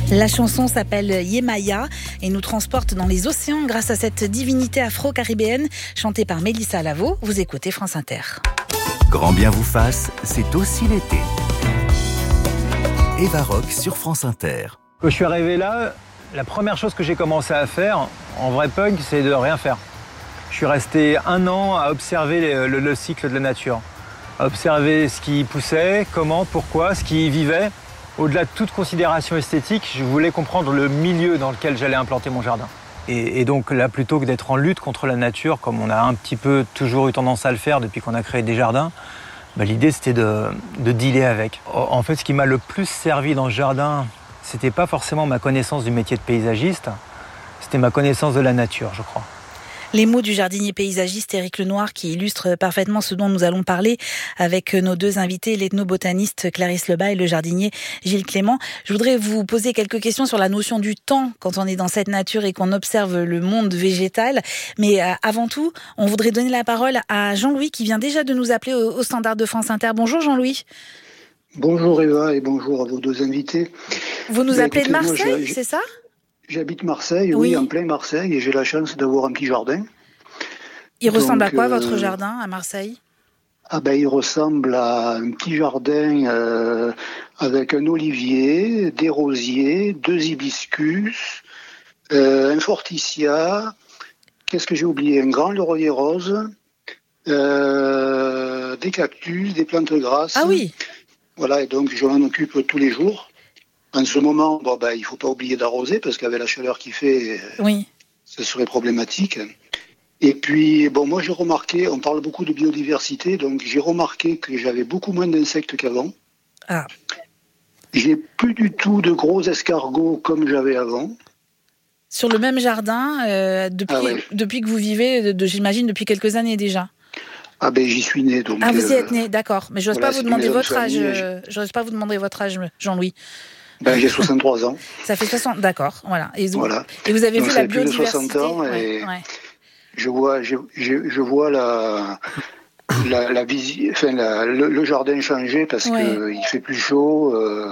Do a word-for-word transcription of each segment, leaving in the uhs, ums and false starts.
La chanson s'appelle Yemaya et nous transporte dans les océans grâce à cette divinité afro-caribéenne chantée par Mélissa Lavo. Vous écoutez France Inter. Grand bien vous fasse, c'est aussi l'été. Eva Rock sur France Inter. Quand je suis arrivé là, la première chose que j'ai commencé à faire en vrai punk, c'est de rien faire. Je suis resté un an à observer le, le, le cycle de la nature, à observer ce qui poussait, comment, pourquoi, ce qui y vivait. Au-delà de toute considération esthétique, je voulais comprendre le milieu dans lequel j'allais implanter mon jardin. Et, et donc là, plutôt que d'être en lutte contre la nature, comme on a un petit peu toujours eu tendance à le faire depuis qu'on a créé des jardins, bah, l'idée c'était de, de dealer avec. En fait, ce qui m'a le plus servi dans ce jardin, c'était pas forcément ma connaissance du métier de paysagiste, c'était ma connaissance de la nature, je crois. Les mots du jardinier paysagiste Éric Lenoir qui illustrent parfaitement ce dont nous allons parler avec nos deux invités, l'ethnobotaniste Clarisse Lebas et le jardinier Gilles Clément. Je voudrais vous poser quelques questions sur la notion du temps quand on est dans cette nature et qu'on observe le monde végétal. Mais avant tout, on voudrait donner la parole à Jean-Louis qui vient déjà de nous appeler au, au standard de France Inter. Bonjour Jean-Louis. Bonjour Eva et bonjour à vos deux invités. Vous nous bah, appelez écoutez, de Marseille, moi, je... c'est ça ? J'habite Marseille, oui. oui, en plein Marseille, et j'ai la chance d'avoir un petit jardin. Il Donc, ressemble à quoi, euh, votre jardin, à Marseille ? Ah ben, il ressemble à un petit jardin euh, avec un olivier, des rosiers, deux hibiscus, euh, un forsythia, qu'est-ce que j'ai oublié ? Un grand laurier rose, euh, des cactus, des plantes grasses. Ah oui. Voilà, et donc je m'en occupe tous les jours. En ce moment, bon, ben, il ne faut pas oublier d'arroser parce qu'avec la chaleur qu'il fait, oui. ce serait problématique. Et puis, bon, moi j'ai remarqué, on parle beaucoup de biodiversité, donc j'ai remarqué que j'avais beaucoup moins d'insectes qu'avant. Ah. J'ai plus du tout de gros escargots comme j'avais avant. Sur le même jardin, euh, depuis, ah ouais. depuis que vous vivez, de, de, j'imagine depuis quelques années déjà. Ah ben j'y suis né donc. Ah vous y euh, êtes né, d'accord. Mais j'ose voilà, pas vous demander votre âge. Euh, j'ose pas vous demander votre âge, Jean-Louis. Ben, j'ai soixante-trois ans. Ça fait soixante, d'accord, voilà. Et vous, voilà. Et vous avez donc, vu la biodiversité. Ça fait plus de soixante ans et ouais, ouais. je vois, je, je, je vois la, la, la visi... enfin, la, le, le jardin changer parce ouais. qu'il fait plus chaud. Euh,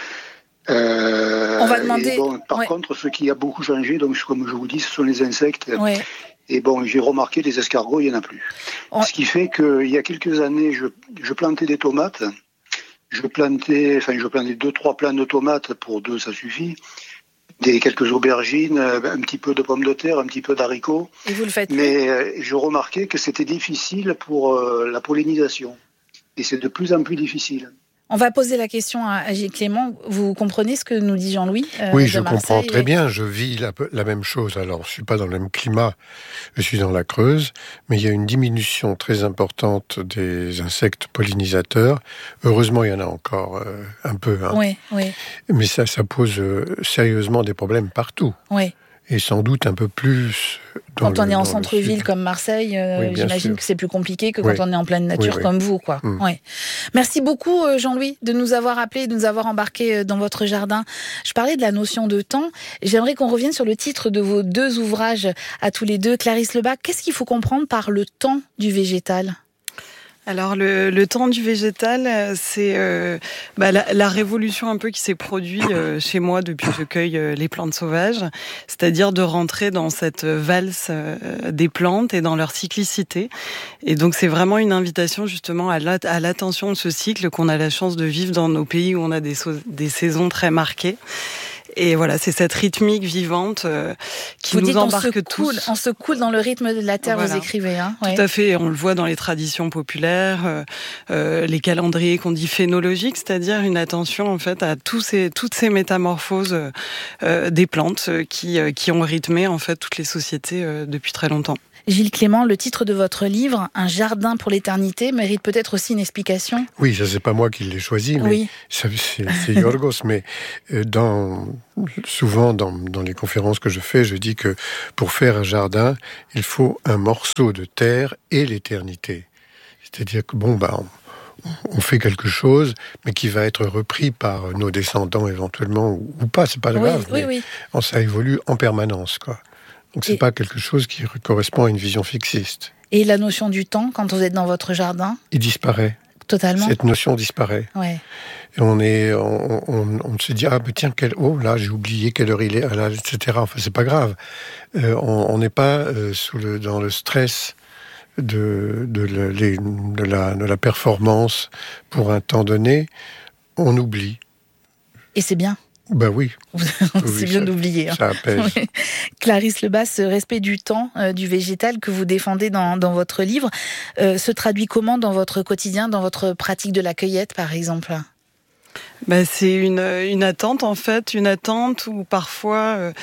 euh, On va demander. Bon, par ouais. contre, ce qui a beaucoup changé, donc comme je vous dis, ce sont les insectes. Ouais. Et bon, j'ai remarqué les escargots, il n'y en a plus. On... Ce qui fait qu'il y a quelques années, je, je plantais des tomates. Je plantais, enfin, je plantais deux, trois plants de tomates, pour deux, ça suffit. Des, quelques aubergines, un petit peu de pommes de terre, un petit peu d'haricots. Et vous le faites ? Mais euh, je remarquais que c'était difficile pour euh, la pollinisation. Et c'est de plus en plus difficile. On va poser la question à Gilles Clément. Vous comprenez ce que nous dit Jean-Louis euh, Oui, je Marseille, comprends très et... bien. Je vis la, la même chose. Alors, je ne suis pas dans le même climat. Je suis dans la Creuse. Mais il y a une diminution très importante des insectes pollinisateurs. Heureusement, il y en a encore euh, un peu. Hein. Oui, oui. Mais ça, ça pose euh, sérieusement des problèmes partout. Oui. Et sans doute un peu plus... Dans quand on le, est en centre-ville comme Marseille, euh, oui, j'imagine sûr. que c'est plus compliqué que oui. quand on est en pleine nature oui, oui. comme vous, quoi. Mm. Ouais. Merci beaucoup, Jean-Louis, de nous avoir appelés, de nous avoir embarqués dans votre jardin. Je parlais de la notion de temps. J'aimerais qu'on revienne sur le titre de vos deux ouvrages à tous les deux. Clarisse Lebas, qu'est-ce qu'il faut comprendre par le temps du végétal ? Alors le, le temps du végétal, c'est euh, bah, la, la révolution un peu qui s'est produite euh, chez moi depuis que je cueille euh, les plantes sauvages, c'est-à-dire de rentrer dans cette valse euh, des plantes et dans leur cyclicité. Et donc c'est vraiment une invitation justement à, la, à l'attention de ce cycle qu'on a la chance de vivre dans nos pays où on a des, so- des saisons très marquées. Et voilà, c'est cette rythmique vivante euh, qui vous nous dites embarque on se tous. Coule, on se coule dans le rythme de la terre, voilà. Vous écrivez. Hein Tout ouais. à fait, on le voit dans les traditions populaires, euh, euh, les calendriers qu'on dit phénologiques, c'est-à-dire une attention en fait à tous ces, toutes ces métamorphoses euh, des plantes qui, euh, qui ont rythmé en fait toutes les sociétés euh, depuis très longtemps. Gilles Clément, le titre de votre livre, Un jardin pour l'éternité, mérite peut-être aussi une explication. Oui, ça c'est pas moi qui l'ai choisi, mais oui. ça, c'est, c'est Yorgos. mais dans, souvent dans, dans les conférences que je fais, je dis que pour faire un jardin, il faut un morceau de terre et l'éternité. C'est-à-dire que bon, bah, on, on fait quelque chose, mais qui va être repris par nos descendants éventuellement ou, ou pas, c'est pas grave. Oui, mais oui, oui. Ça évolue en permanence, quoi. Donc c'est et... pas quelque chose qui correspond à une vision fixiste. Et la notion du temps, quand vous êtes dans votre jardin ? Il disparaît. Totalement. Cette notion disparaît. Ouais. Et on est, on, on, on se dit, ah ben tiens, quelle, oh là, j'ai oublié quelle heure il est, ah, là, et cetera. Enfin, c'est pas grave. Euh, on n'est pas euh, sous le, dans le stress de, de, le, les, de, la, de la performance pour un temps donné. On oublie. Et c'est bien. Ben oui. c'est oui, bien ça, d'oublier. Hein. Ça apaise. Oui. Clarisse Lebas, ce respect du temps euh, du végétal que vous défendez dans, dans votre livre euh, se traduit comment dans votre quotidien, dans votre pratique de la cueillette, par exemple ? Bah, c'est une, une attente en fait, une attente où parfois euh,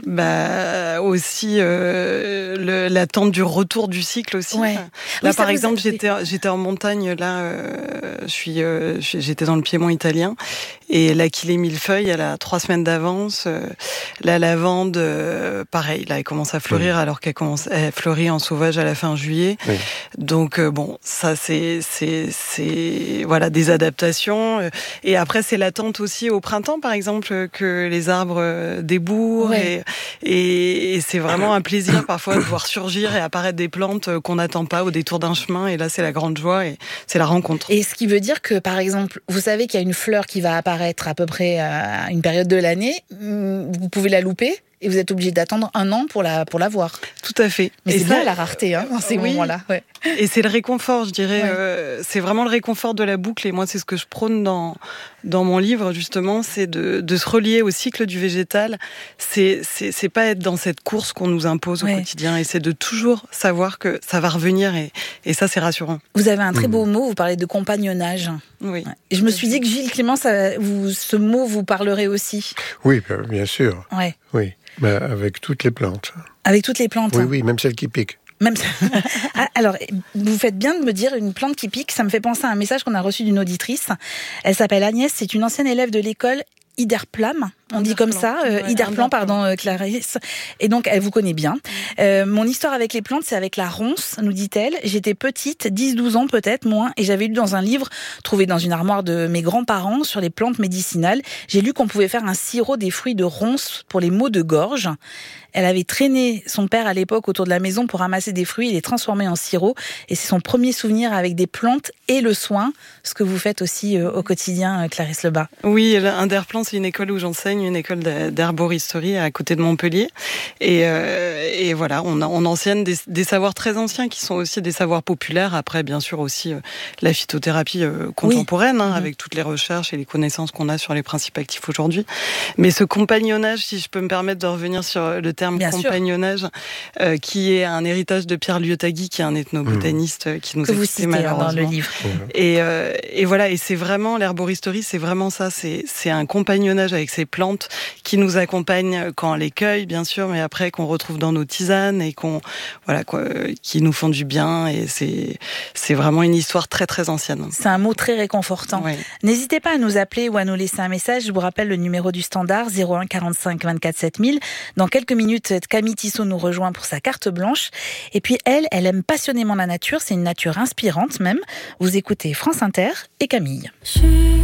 bah, aussi euh, le, l'attente du retour du cycle aussi. Ouais. Là oui, par exemple a... j'étais j'étais en montagne là, euh, je suis euh, j'étais dans le Piémont italien et l'Achillée millefeuille elle a trois semaines d'avance. Euh, la lavande euh, pareil là elle commence à fleurir oui. alors qu'elle commence elle fleurit en sauvage à la fin juillet. Oui. Donc euh, bon ça c'est c'est c'est voilà des adaptations et après c'est l'attente aussi au printemps, par exemple, que les arbres débourrent. Ouais. Et, et, et c'est vraiment un plaisir parfois de voir surgir et apparaître des plantes qu'on n'attend pas au détour d'un chemin. Et là, c'est la grande joie et c'est la rencontre. Et ce qui veut dire que, par exemple, vous savez qu'il y a une fleur qui va apparaître à peu près à une période de l'année. Vous pouvez la louper et vous êtes obligé d'attendre un an pour la, pour la voir. Tout à fait. Mais et c'est ça, bien la rareté, hein, dans ces oui. moments-là. Ouais. Et c'est le réconfort, je dirais. Ouais. Euh, c'est vraiment le réconfort de la boucle. Et moi, c'est ce que je prône dans, dans mon livre, justement, c'est de, de se relier au cycle du végétal. C'est, c'est, c'est pas être dans cette course qu'on nous impose au ouais. quotidien. Et c'est de toujours savoir que ça va revenir. Et, et ça, c'est rassurant. Vous avez un très beau mot, vous parlez de compagnonnage. Oui. Et je me suis dit que Gilles Clément, ça, vous, ce mot vous parlerait aussi. Oui, bien sûr. Ouais. Oui. Mais avec toutes les plantes. Avec toutes les plantes. Oui, oui, même celles qui piquent. Même alors, vous faites bien de me dire une plante qui pique. Ça me fait penser à un message qu'on a reçu d'une auditrice. Elle s'appelle Agnès. C'est une ancienne élève de l'école Iderplam. On dit comme ça, euh, ouais, Iderplan, pardon, euh, Clarisse. Et donc, elle vous connaît bien. Euh, mon histoire avec les plantes, c'est avec la ronce, nous dit-elle. J'étais petite, dix douze ans peut-être, moins, et j'avais lu dans un livre trouvé dans une armoire de mes grands-parents sur les plantes médicinales. J'ai lu qu'on pouvait faire un sirop des fruits de ronce pour les maux de gorge. Elle avait traîné son père à l'époque autour de la maison pour ramasser des fruits et les transformer en sirop. Et c'est son premier souvenir avec des plantes et le soin, ce que vous faites aussi euh, au quotidien, euh, Clarisse Lebas. Oui, Iderplan, c'est une école où j'enseigne, une école d'herboristerie à côté de Montpellier. Et, euh, et voilà, on, on enseigne des, des savoirs très anciens qui sont aussi des savoirs populaires. Après, bien sûr, aussi euh, la phytothérapie euh, contemporaine, oui. hein, mmh. avec toutes les recherches et les connaissances qu'on a sur les principes actifs aujourd'hui. Mais ce compagnonnage, si je peux me permettre de revenir sur le terme bien compagnonnage, euh, qui est un héritage de Pierre Liotagui, qui est un ethnobotaniste mmh. qui nous que a vous quittés citez malheureusement. Dans le livre. Mmh. Et, euh, et voilà, et c'est vraiment l'herboristerie, c'est vraiment ça, c'est, c'est un compagnonnage avec ces plantes qui nous accompagnent quand on les cueille, bien sûr, mais après qu'on retrouve dans nos tisanes et qu'on, voilà, quoi, qui nous font du bien. Et c'est, c'est vraiment une histoire très très ancienne. C'est un mot très réconfortant. Oui. N'hésitez pas à nous appeler ou à nous laisser un message. Je vous rappelle le numéro du standard zéro un quarante-cinq vingt-quatre sept mille. Dans quelques minutes, Camille Tissot nous rejoint pour sa carte blanche. Et puis elle, elle aime passionnément la nature. C'est une nature inspirante même. Vous écoutez France Inter et Camille.